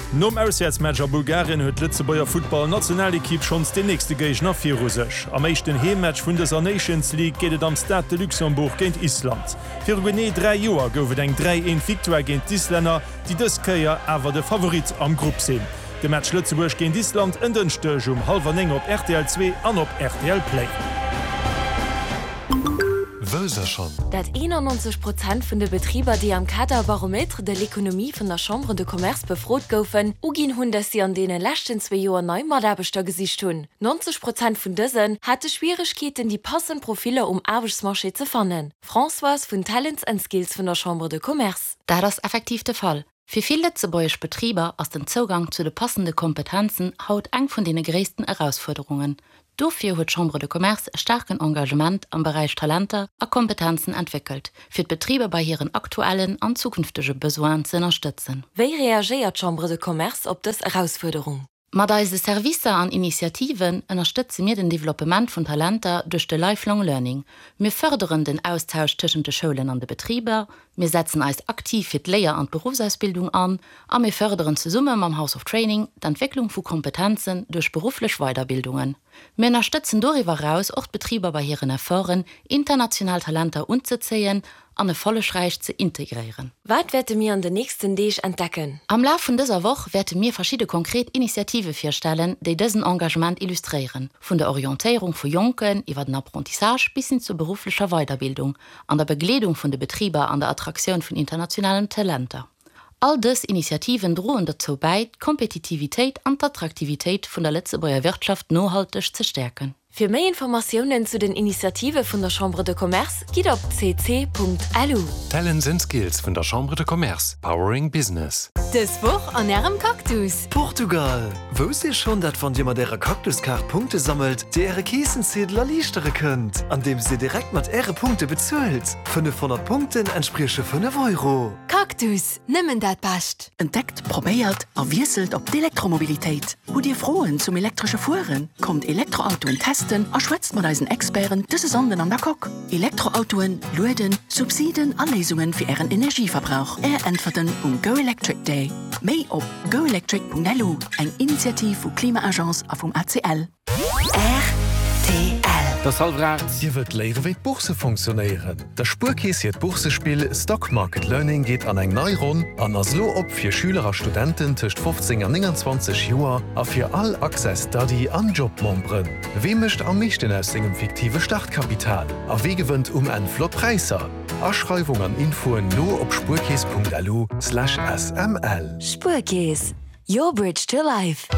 Nom Auswärtsmatcher Bulgarien huet Lützebauer Football-Nationalequipe schons den nächste Gegner fir Russech. Am meeschten Heemmatch vun der Nations League gehtt am Stade de Luxemburg géint Island. Fir Guinée 3 Joer goufet eng 3-1 Victoire géint Isländer, die dës Käier awer de Favorit am Grupp sinn. De Match Lützeburg géint Island ëndenstech halb op RTL 2 an op RTL Play. Schon. Dat 91% vun de Betrieber, die am Kaderbarometre de l'Ökonomie vun der Chambre de Commerce befrot goufen, ugin hunn, dass sie an denen lächten 2 Joer Neumarderbeter gesicht hun. 90% vun dëssen hatte Schwierigkeiten, die passen Profile Arbeitsmarché zu fannen. François vun Talents and Skills vun der Chambre de Commerce. Da das effektiv der Fall. Für viele letzebäuische Betrieber aus dem Zugang zu den passenden Kompetenzen haut eng von den größten Herausforderungen. Dafür hat Chambre de Commerce ein starken Engagement am Bereich Talente und Kompetenzen entwickelt, für die Betriebe bei ihren aktuellen und zukünftigen Besoinen zu unterstützen. Wie reagiert Chambre de Commerce auf das Herausforderung? Mit unseren Services und Initiativen unterstützen wir den Development von Talenten durch das Lifelong Learning. Wir fördern den Austausch zwischen den Schulen und den Betrieben, wir setzen uns aktiv für die Lehr- und Berufsausbildung an und wir fördern zusammen mit dem House of Training die Entwicklung von Kompetenzen durch berufliche Weiterbildungen. Wir unterstützen darüber hinaus auch Betriebe bei ihren Erfahrungen, international Talente umzuziehen und eine Volksreich zu integrieren. Was werden wir an den nächsten Tag entdecken? Am Laufe dieser Woche werden wir verschiedene konkrete Initiativen vorstellen, die diesen Engagement illustrieren. Von der Orientierung von Jungen über den Apprentissage bis hin zur beruflichen Weiterbildung, an der Begleitung von den Betrieben an der Attraktion von internationalen Talenten. All diese Initiativen drohen dazu bei, die Kompetitivität und die Attraktivität von der Letzebauer Wirtschaft nachhaltig zu stärken. Für mehr Informationen zu den Initiativen von der Chambre de Commerce geht auf cc.lu. Talents and Skills von der Chambre de Commerce. Powering Business. Das Woche an ihrem Kaktus. Portugal. Wusst ihr schon, dass von jemand der Kaktuskarte Punkte sammelt, die ihre Kiesenzettel erleichtern könnt, an dem sie direkt mit ihre Punkte bezahlt? 500 Punkten entsprechen 5 €. Kaktus, nimmen dat passt. Entdeckt, probiert, erwieselt ob die Elektromobilität. Wo dir frohen zum elektrischen Fuhren, kommt Elektroauto und testen, erschwätzt man als Experten diese Sonden an der Kock. Elektroautoen, Luden, Subsidien, Anlesungen für ihren Energieverbrauch. Entfernen Go Electric Day. Mehr auf goelectric.lu, eine Initiative von Klimaagence auf dem ACL. RTL. Das Halbrat hier wird lehren, wie die Buchse funktionieren. Der Spurkäse hier Buchsespiel Stock Market Learning geht an ein Neuron an das Lo op für Schüler und Studenten zwischen 15 und 29 Jahren auf für all Access Study an Jobmembren. Wie mischt am meisten aus dem fiktiven Startkapital? Auf wie gewinnt einen Flotpreiser? Ausschreibung an Infoen nur auf spurkäse.lu/sml. Spurkäse. Your bridge to life.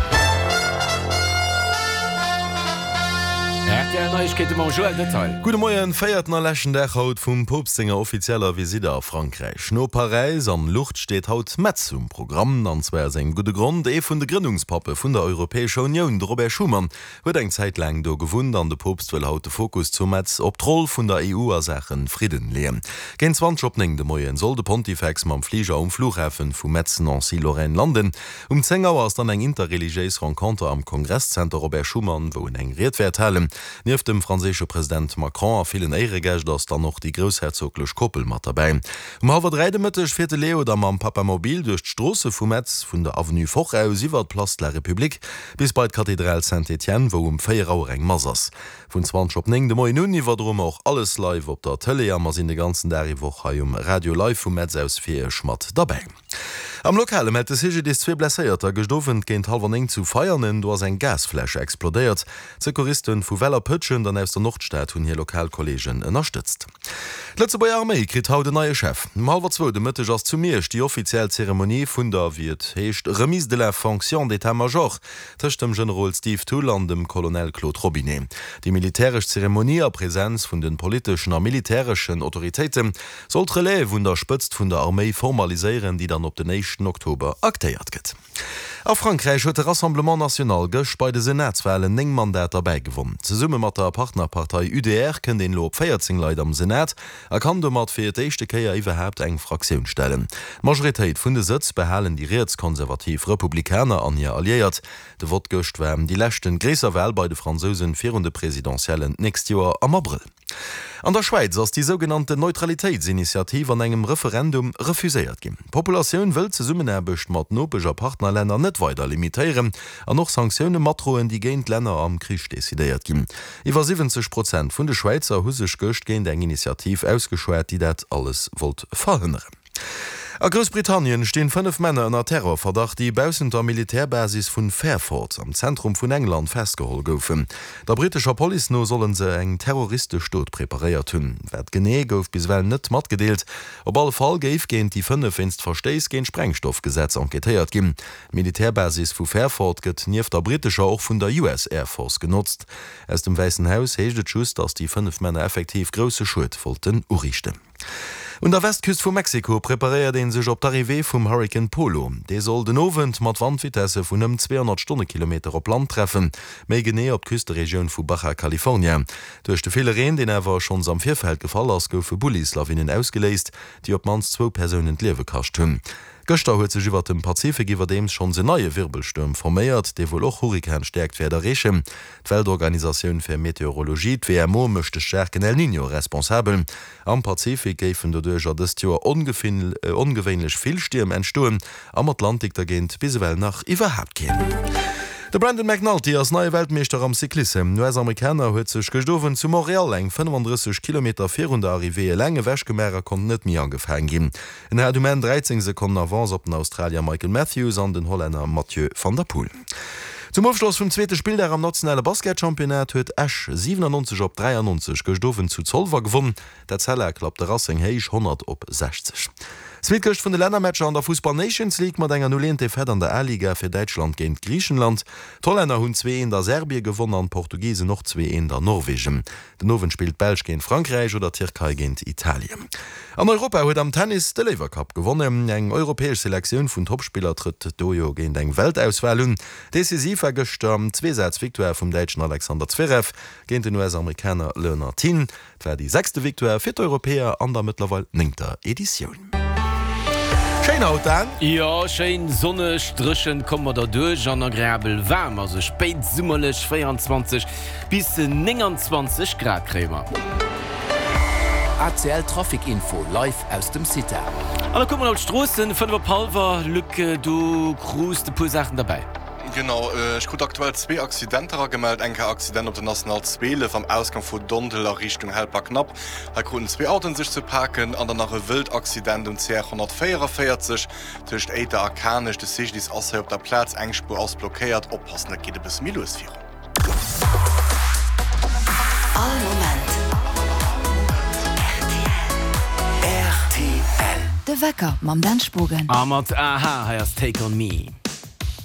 Gute Morgen, feierten erlächen der Haut vum Popsinger offizieller Visite a Frankreich. No Paris am Lucht steht haut Metz zum Programm, anzwer seg gute Grund vun de Gründungspappe vun der Europäischer Union, Robert Schumann, huet eng Zeitlang do gewunt an de Popst will haut de Fokus zu Metz op Troll vun der EU a Sachen Frieden lehen. Gen 20 de Moien soll de Pontifex mam Flieger Flughäfen vu Metz Nancy-Lorraine landen. 10 Uhr ass dann eng interreligiös Rencontre am Kongresscenter Robert Schumann, wo eng Redwert hellen. Nief dem franzésche Präsident Macron a vielen Eiregächt ass dann noch die großherzoglech Koppel mat dabei. Hawer 3 Mëttech fir Leo da am Papamobil durch d'Strosse vu Metz vun der Avenue Foch aus iwwer Place de la République bis bei Kathedral Saint-Etienne, wo 4 Uhr eng Massers. Vun 20 de Moi nun iwwer drum auch alles live op der Tele mas in de ganzen Deriwoch ha Radio Live vu Metz aus 4 Schmat dabei. Am Lokale met sich des 2 blesséierter gestoffen géint halb zu feiernen, do ass eng Gasfläche explodeiert. Sekuristen vu Weller Pëtschen dann aus der Nordstadt hunn hier Lokalkollegen ënnerstützt. Letze bei Armee krit haut de neue Chef. Malwerzwo de Mëtteg ass zu mirch die offiziell Zeremonie vun der wird heescht Remise de la Fonction d'État-Major tëcht dem General Steve Toole an dem Colonel Claude Robinet. Die militärisch Zeremonie a Präsenz vun den politischen a militärischen Autoritäten sollt Relais vun der Spëtzt vun der Armee formaliseieren, die dann op den 1. Oktober aktéiert gëtt. A Frankreich huet de Rassemblement National gëch bei de Senatswahlen 9 Mandat dabei gewonnen. Ze Summe mat der Partnerpartei UDR kën den Lob 14 Leiit am Senat, kann du mat fir d'échte Keier iwwerhäbt eng Fraktiun stellen. Majoritéit vun de Sitz behalen die Reetskonservativ Republikaner an ihr alliiert. De Wort gocht wärm die lächten Gräser Wahl bei de Franzosen vir de Präsidentiellen nächst Joer am April. An der Schweiz ass die sogenannte Neutralitätsinitiative an engem Referendum refuséiert gin. Populationun wëll ze summen erbecht mat nobeger Partnerländer net weiter limitieren, an noch Sanktionune matroen, die géint Länner am Krich desideiert gin. Iwer 70% vun de Schweizer husech gocht géint eng Initiativ ausgeschwert, die dat alles wollt verhënneren. A Großbritannien stehen 5 Männer in der Terrorverdacht, die bausen der Militärbasis vun Fairford am Zentrum vun England festgeholt goufen. Der britischer Police no sollen se eng terroristisch Tod prepariert hunn. Wert gené gouf biswell net mat gedeelt. Op alle Fall geif géint die 5 finst versteis géint Sprengstoffgesetz enquetéiert gin. Militärbasis vu Fairford gëtt nief der britischer auch vun der US Air Force genutzt. Aus dem Weißen Haus heeschtet just, dass die 5 Männer effektiv grosse Schuld wollten urichten. Und der Westküst vu Mexiko prepariert den sech op d'Arrivée vum Hurricane Polo. De soll den Ovent mat Wandvitesse vun 200 Stundenkilometer op Land treffen, méi gené op Küsteregion vu Baja California. Duerch de viele Reen, den erwer schon am Vierfeld gefall ass goufe Bullislawinen ausgeleist, die op mans 2 Personen d'Liewe kascht hunn. Göster huet sech iwwer dem Pazifik iwwer dems schon se neue Wirbelsturm forméiert, de wo och Hurrikan stärkt wär Rechem. D'Weltorganisaioun fir Meteorologie WMO mëchte Stärken El Niño responsabel. Am Pazifik géiffen dodurcher dës Joer ongewéinlech Villstirm entstoen, am Atlantik dagent bisewell nach iwwerhap gin. De Brandon McNulty als neue Weltmeister am Cyklisse. US-Amerikaner huet sech gestowen zu Montreal eng 35 km virun der Arrivée länge Wäschgemärer kon net mir angefallen gin. En Herr Dumain 13 Sekunden avance op den Australier Michael Matthews an den Holländer Mathieu van der Poel. Zum Aufschluss vum zweite Spiel der am nationale Basketchampionat huet Ash 97-93 gestofen zu Zollver gewonnen. Der Zeller klappte Racing Heich 100-60. Zwietkecht vun de Ländermatscher an der Fußball Nations League mat enger 0 Fett an der A-Liga fir Deutschland géint Griechenland. Tollenner hunn 2 in der Serbie gewonnen an Portugiese noch 2 in der Norwegen. Den Nowen spielt Belg géint Frankreich oder Türkei géint Italien. An Europa huet am Tennis de Lever Cup gewonnen. Eng europäesch Selektionun vun Topspieler tritt Dojo géint eng Weltauswählung. Decisiv ergëcht 2 Viktoire vum Deitschen Alexander Zverev géint den US-Amerikaner Leonard Tin. Dwer die 6. Viktoire fir d'Europäer an der mittlerweile 9. Edition. Ja, schein Sonne strichen kommmer der duch an der Gräbel wärm, also speit summerlech 24 bis 29 Grad Krämer. ACL Trafikinfo live aus dem City. Alle kommen auf Straßen, 5 Palver, Lücke, du krust de Pulsachen dabei. Genau, ich gut aktuell 2 Accidenterer gemeldet, enke Accident op der National Spele vom Ausgang vu Dondeler Richtung Helper knapp. Grund 2 Autos sich zu parken, an der nach Wildaccident um C144 töcht Eiter Arkanisch de sich dies as op der Platz engspur ausblockiert, oppassen geht bis Milosphäre. All Moment. RTL. De Wecker mam Dansbogen. Amat aha, has take on me.